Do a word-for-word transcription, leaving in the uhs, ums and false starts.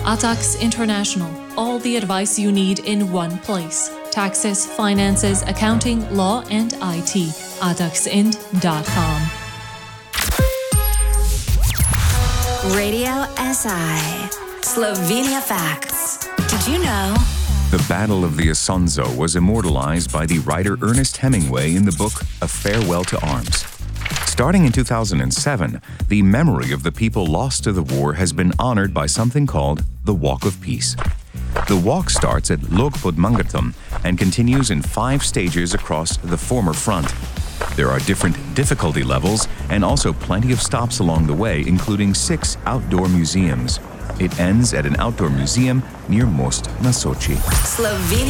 Atax International. All the advice you need in one place. Taxes, finances, accounting, law, and I T. atax ind dot com. Radio S I. Slovenia Facts. Did you know? The Battle of the Isonzo was immortalized by the writer Ernest Hemingway in the book A Farewell to Arms. Starting in two thousand seven, the memory of the people lost to the war has been honored by something called the Walk of Peace. The walk starts at Log pod Mangatum and continues in five stages across the former front. There are different difficulty levels and also plenty of stops along the way, including six outdoor museums. It ends at an outdoor museum near Most na Sochi. Slovenia.